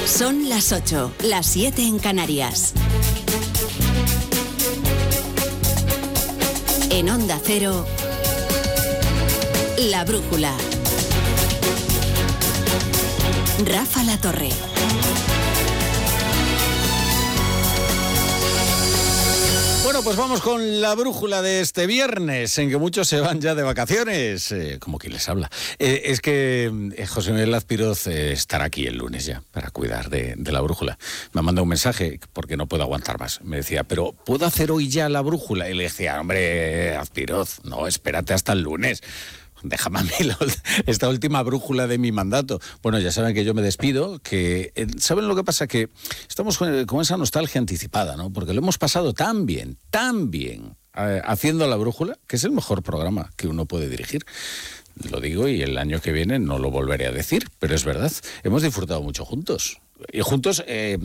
Son las 8, las 7 en Canarias. En Onda Cero, La Brújula. Rafa La Torre. Bueno, pues vamos con la brújula de este viernes, en que muchos se van ya de vacaciones, como quien les habla. Es que José Miguel Azpiroz estará aquí el lunes ya para cuidar de la brújula. Me ha mandado un mensaje porque no puedo aguantar más. Me decía, pero ¿puedo hacer hoy ya la brújula? Y le decía, hombre, Azpiroz, no, espérate hasta el lunes. Déjame a mí esta última brújula de mi mandato. Bueno, ya saben que yo me despido, que ¿saben lo que pasa? Que estamos con esa nostalgia anticipada, ¿no? Porque lo hemos pasado tan bien, haciendo la brújula, que es el mejor programa que uno puede dirigir. Lo digo y el año que viene no lo volveré a decir, pero es verdad. Hemos disfrutado mucho juntos. Y juntos,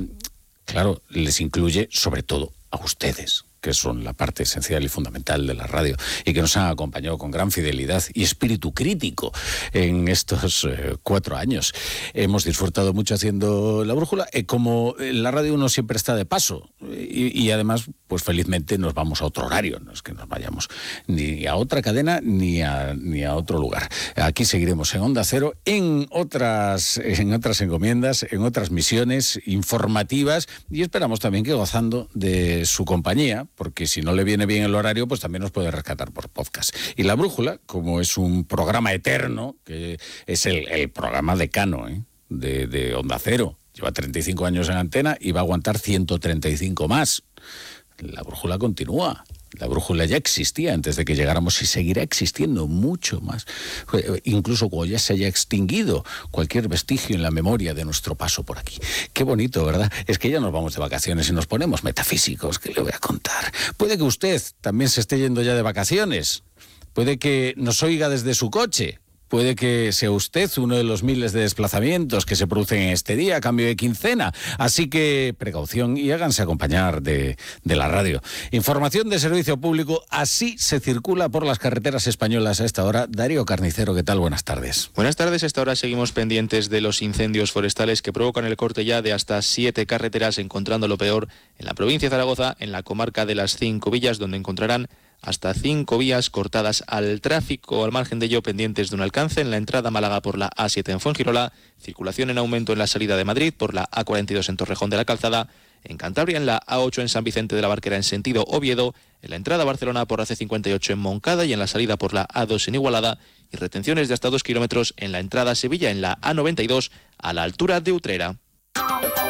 claro, les incluye sobre todo a ustedes, que son la parte esencial y fundamental de la radio y que nos han acompañado con gran fidelidad y espíritu crítico en estos 4 años. Hemos disfrutado mucho haciendo la brújula. Como en la radio uno siempre está de paso y además, pues felizmente nos vamos a otro horario, no es que nos vayamos ni a otra cadena ni a otro lugar. Aquí seguiremos en Onda Cero, en otras encomiendas, en otras misiones informativas y esperamos también que gozando de su compañía, porque si no le viene bien el horario, pues también nos puede rescatar por podcast. Y La Brújula, como es un programa eterno, que es el programa decano de Onda Cero, lleva 35 años en antena y va a aguantar 135 más. La Brújula continúa. La brújula ya existía antes de que llegáramos y seguirá existiendo mucho más. Incluso cuando ya se haya extinguido cualquier vestigio en la memoria de nuestro paso por aquí. Qué bonito, ¿verdad? Es que ya nos vamos de vacaciones y nos ponemos metafísicos, que le voy a contar. Puede que usted también se esté yendo ya de vacaciones. Puede que nos oiga desde su coche. Puede que sea usted uno de los miles de desplazamientos que se producen en este día a cambio de quincena. Así que precaución y háganse acompañar de la radio. Información de servicio público, así se circula por las carreteras españolas a esta hora. Darío Carnicero, ¿qué tal? Buenas tardes. Buenas tardes. A esta hora seguimos pendientes de los incendios forestales que provocan el corte ya de hasta 7 carreteras, encontrando lo peor en la provincia de Zaragoza, en la comarca de las 5 villas, donde encontrarán hasta 5 vías cortadas al tráfico. Al margen de ello, pendientes de un alcance en la entrada a Málaga por la A7 en Fuengirola, circulación en aumento en la salida de Madrid por la A42 en Torrejón de la Calzada, en Cantabria en la A8 en San Vicente de la Barquera en sentido Oviedo, en la entrada a Barcelona por la C58 en Moncada y en la salida por la A2 en Igualada, y retenciones de hasta 2 kilómetros en la entrada a Sevilla en la A92 a la altura de Utrera.